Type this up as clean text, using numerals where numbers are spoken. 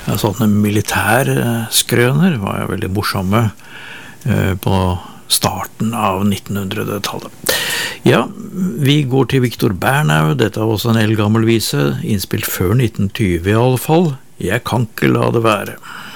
Sånne militærskrøner var jo veldig morsomme på starten av 1900-tallet. Ja, vi går til Victor Bernau. Dette er også en eldgammel vise, innspilt før 1920 i alle fall. Jeg kan ikke la det være.